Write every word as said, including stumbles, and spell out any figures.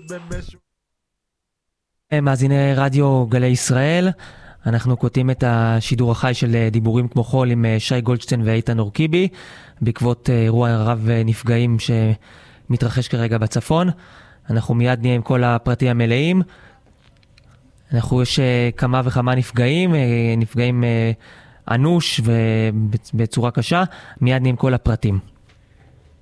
מאזיני רדיו גלי ישראל, אנחנו קוטעים את השידור החי של דיבורים כמו חול עם שי גולדשטיין ואיתן אורקיבי בעקבות אירוע רב נפגעים שמתרחש כרגע בצפון. אנחנו מיד נהיה עם כל הפרטים המלאים. אנחנו יש כמה וכמה נפגעים, נפגעים אנוש ובצורה קשה. מיד נהיה עם כל הפרטים.